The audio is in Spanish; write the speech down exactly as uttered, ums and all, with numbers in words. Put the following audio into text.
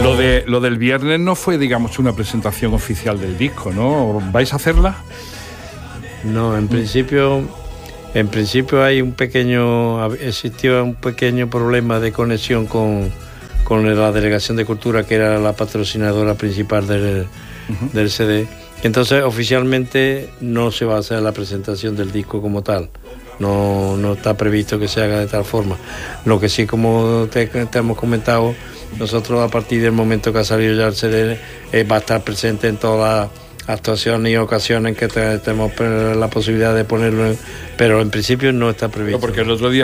Lo de lo del viernes no fue, digamos, una presentación oficial del disco, ¿no? ¿Vais a hacerla? No, en principio, en principio hay un pequeño, existió un pequeño problema de conexión con, con la Delegación de Cultura, que era la patrocinadora principal del, uh-huh. del C D. Entonces, oficialmente no se va a hacer la presentación del disco como tal. No, no está previsto que se haga de tal forma. Lo que sí, como te, te hemos comentado, nosotros a partir del momento que ha salido ya el C D, eh, va a estar presente en todas las actuaciones y ocasiones en que te, tenemos la posibilidad de ponerlo, en, pero en principio no está previsto. No, porque el otro día